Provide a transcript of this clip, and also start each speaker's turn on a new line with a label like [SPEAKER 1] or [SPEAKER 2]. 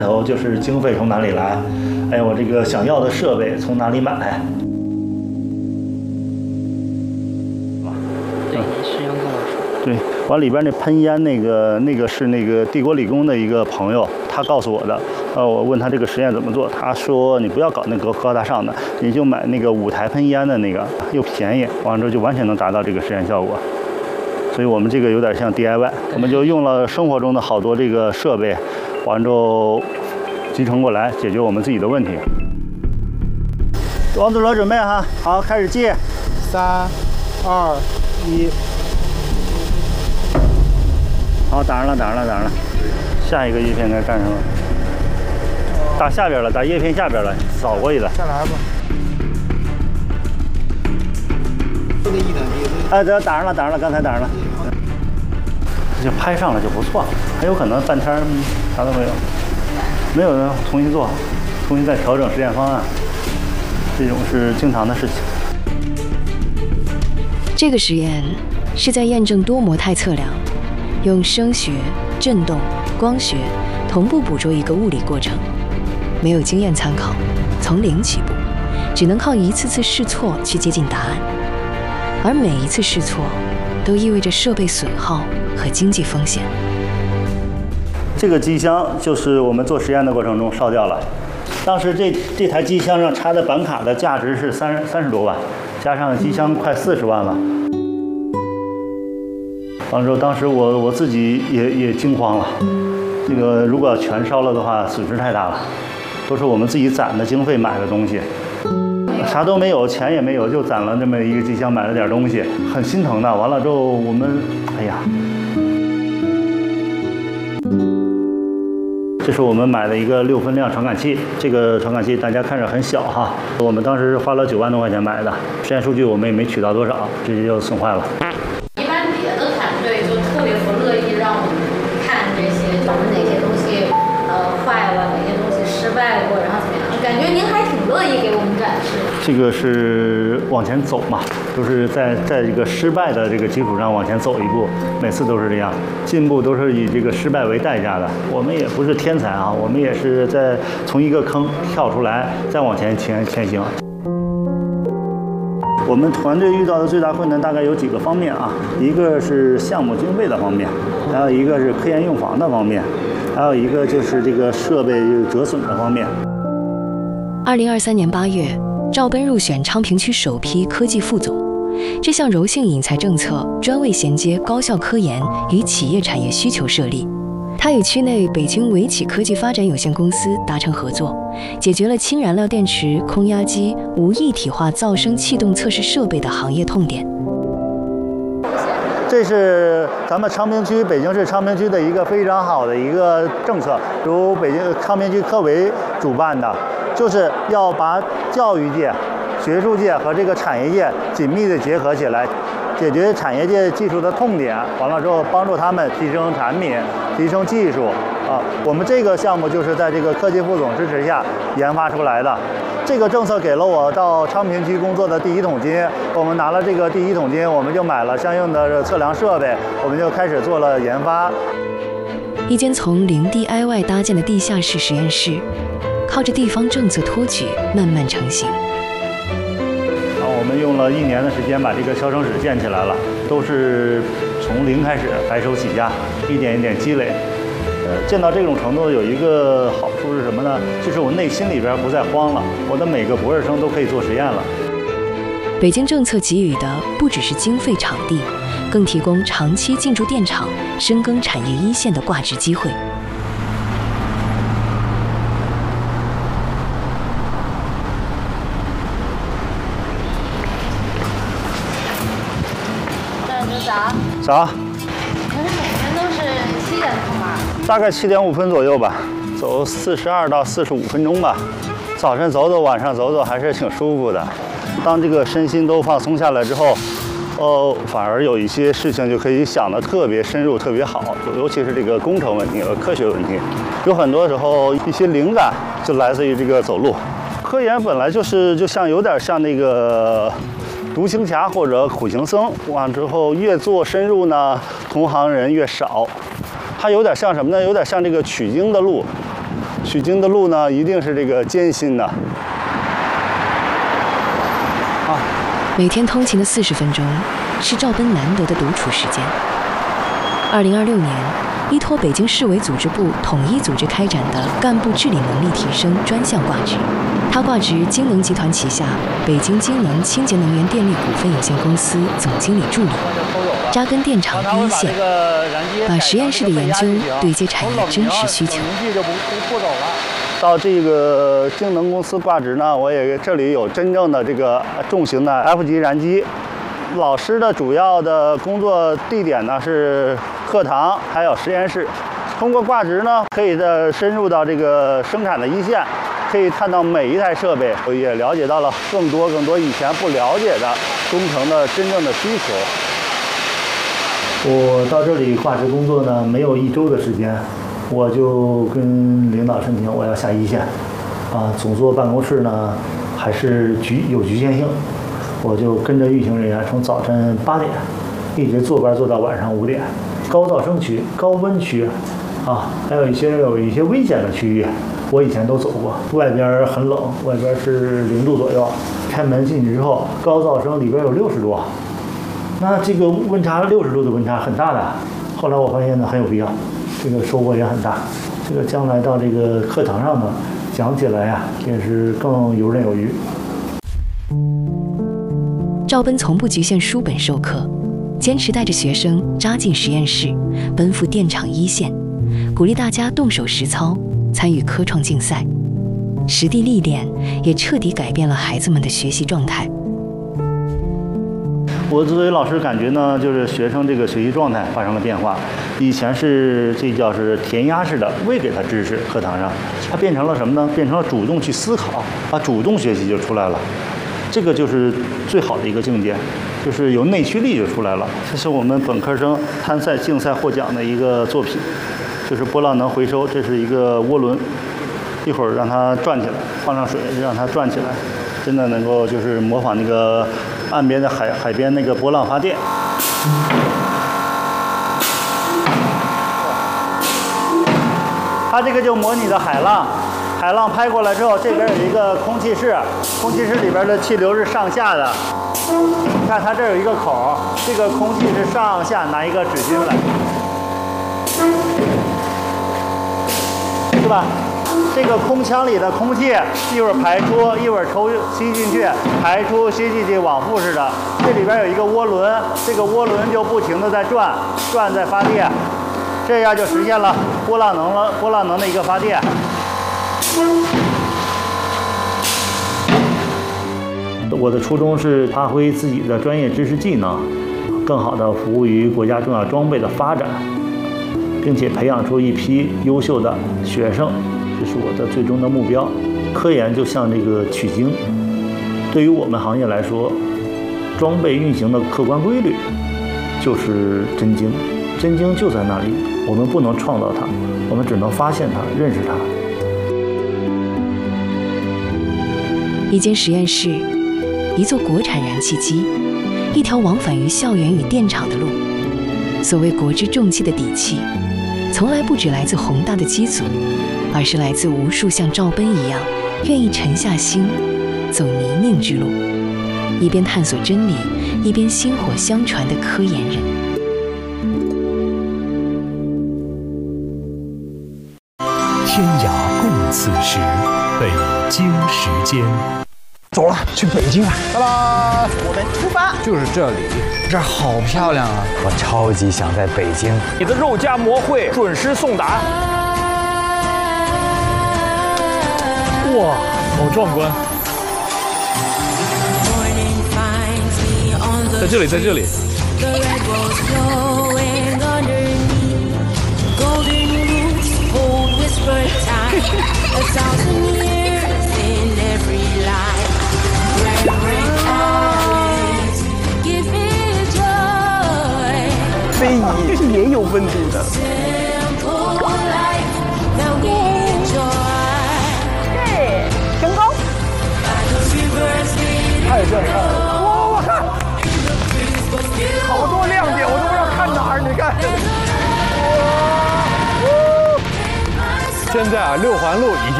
[SPEAKER 1] 然后就是经费从哪里来，还有我这个想要的设备从哪里买。
[SPEAKER 2] 对，你师兄跟我说。
[SPEAKER 1] 对，完里边那喷烟那个是那个帝国理工的一个朋友，他告诉我的。我问他这个实验怎么做，他说你不要搞那个高大上的，你就买那个5台喷烟的那个，又便宜，完了之后就完全能达到这个实验效果。所以我们这个有点像 DIY， 我们就用了生活中的好多这个设备。完之后集成过来，解决我们自己的问题。王组长准备哈，好，开始计，3、2、1。好，打上了，打上了，打上了。下一个叶片该干什么？打下边了，打叶片下边了，扫过去了。
[SPEAKER 3] 下来吧。
[SPEAKER 1] 哎，这打上了，打上了，刚才打上了。就拍上了就不错，很有可能半天啥都没有，没有人重新做，重新再调整实验方案，这种是经常的事情。
[SPEAKER 4] 这个实验是在验证多模态测量，用声学、振动、光学同步捕捉一个物理过程，没有经验参考，从零起步，只能靠一次次试错去接近答案，而每一次试错都意味着设备损耗和经济风险。
[SPEAKER 1] 这个机箱就是我们做实验的过程中烧掉了。当时这台机箱上插的板卡的价值是30多万，加上机箱快40万了。完了之后，当时我自己也惊慌了。这个如果要全烧了的话，损失太大了，都是我们自己攒的经费买的东西。啥都没有，钱也没有，就攒了这么一个机箱，买了点东西，很心疼的。完了之后，我们，哎呀，这是我们买的一个6分量传感器。这个传感器大家看着很小哈，我们当时花了9万多块钱买的，实验数据我们也没取到多少，直接就损坏了。
[SPEAKER 5] 一般别的团队就特别不乐意让我们看这些，我们哪些东西坏了，哪些东西失败过，然后怎么样？感觉您还挺乐意给我们展示。
[SPEAKER 1] 这个是往前走嘛，就是在这个失败的这个基础上往前走一步，每次都是这样，进步都是以这个失败为代价的。我们也不是天才啊，我们也是在从一个坑跳出来，再往前前行。我们团队遇到的最大困难大概有几个方面啊，一个是项目经费的方面，还有一个是科研用房的方面，还有一个就是这个设备折损的方面。
[SPEAKER 4] 2023年8月，赵奔入选昌平区首批科技副总。这项柔性引才政策专为衔接高校科研与企业产业需求设立。它与区内北京维企科技发展有限公司达成合作，解决了氢燃料电池、空压机、无一体化噪声气动测试设备的行业痛点。
[SPEAKER 1] 这是咱们昌平区，北京市昌平区的一个非常好的一个政策，由北京昌平区科委主办的，就是要把教育界、学术界和这个产业界紧密的结合起来，解决产业界技术的痛点，完了之后帮助他们提升产品、提升技术啊。我们这个项目就是在这个科技副总支持下研发出来的。这个政策给了我到昌平区工作的第1桶金，我们拿了这个第1桶金，我们就买了相应的测量设备，我们就开始做了研发。
[SPEAKER 4] 一间从零 DIY 搭建的地下室实验室，靠着地方政策托举慢慢成型。
[SPEAKER 1] 我们用了1年的时间把这个消声室建起来了，都是从零开始，白手起家，一点一点积累。建到这种程度有一个好处是什么呢？就是我内心里边不再慌了，我的每个博士生都可以做实验了。
[SPEAKER 4] 北京政策给予的不只是经费、场地，更提供长期进驻电厂、深耕产业一线的挂职机会。
[SPEAKER 1] 早。
[SPEAKER 5] 可是每天都是7点出门。
[SPEAKER 1] 大概7点5分左右吧，走42到45分钟吧。早晨走走，晚上走走，还是挺舒服的。当这个身心都放松下来之后，反而有一些事情就可以想得特别深入、特别好，尤其是这个工程问题和科学问题，有很多时候一些灵感就来自于这个走路。科研本来就像有点像那个独行侠或者苦行僧，完之后越做深入呢，同行人越少。它有点像什么呢？有点像这个取经的路， 取经的路呢，一定是这个艰辛的。
[SPEAKER 4] 每天通勤的40分钟，是赵奔难得的独处时间。2026年，依托北京市委组织部统一组织开展的干部治理能力提升专项挂职，他挂职京能集团旗下北京京能清洁能源电力股份有限公司总经理助理，扎根电厂第一线，把实验室的研究对接产业真实需求。
[SPEAKER 1] 到这个京能公司挂职呢，我也这里有真正的这个重型的 F 级燃机。老师的主要的工作地点呢是课堂，还有实验室。通过挂职呢，可以深入到这个生产的一线，可以看到每一台设备，也了解到了更多以前不了解的工程的真正的需求。我到这里挂职工作呢，没有1周的时间。我就跟领导申请，我要下一线，总座办公室呢还是有局限性，我就跟着运行人员从早晨8点一直坐班做到晚上5点。高噪声区、高温区，还有一些危险的区域，我以前都走过。外边很冷，外边是0度左右，开门进去之后，高噪声里边有60度，那这个温差60度的温差很大的。后来我发现呢很有必要。这个收获也很大，这个将来到这个课堂上呢，讲起来呀，也是更游刃有余。
[SPEAKER 4] 赵奔从不局限书本授课，坚持带着学生扎进实验室，奔赴电厂一线，鼓励大家动手实操，参与科创竞赛。实地历练也彻底改变了孩子们的学习状态。
[SPEAKER 1] 我作为老师感觉呢，就是学生这个学习状态发生了变化。以前是填鸭式的喂给他知识，课堂上，他变成了什么呢？变成了主动去思考，主动学习就出来了。这个就是最好的一个境界，就是有内驱力就出来了。这是我们本科生参赛竞赛获奖的一个作品，就是波浪能回收，这是一个涡轮，一会儿让它转起来，放上水让它转起来，真的能够就是模仿那个岸边的海边那个波浪发电。它这个就模拟的海浪，海浪拍过来之后，这边有一个空气室，空气室里边的气流是上下的。你看它这有一个口，这个空气是上下拿一个纸巾来，是吧？这个空腔里的空气一会儿排出，一会儿吸进去，排出吸进去，往复式的。这里边有一个涡轮，这个涡轮就不停的在转在发电。这样就实现了波浪能的一个发电。我的初衷是发挥自己的专业知识技能，更好的服务于国家重要装备的发展，并且培养出一批优秀的学生，这是我的最终的目标。科研就像这个取经，对于我们行业来说，装备运行的客观规律就是真经。真经就在那里，我们不能创造它，我们只能发现它，认识它。
[SPEAKER 4] 一间实验室，一座国产燃气机，一条往返于校园与电厂的路。所谓国之重器的底气，从来不只来自宏大的机组，而是来自无数像赵奔一样愿意沉下心走泥泞之路，一边探索真理，一边薪火相传的科研人。
[SPEAKER 2] 天涯共此时，北京时间。
[SPEAKER 3] 走了，去北京了！
[SPEAKER 6] 拜拜，我们出发。
[SPEAKER 3] 就是这里，这儿好漂亮啊！我超级想在北京。
[SPEAKER 6] 你的肉夹馍会准时送达。哇，好壮观！在这里，在这里。非遗也有温度的。
[SPEAKER 7] 对，成功！
[SPEAKER 6] 太震撼了！哇，我看，好多亮点，我都不知道看哪儿。你看，哇，真
[SPEAKER 8] 在啊六环路已经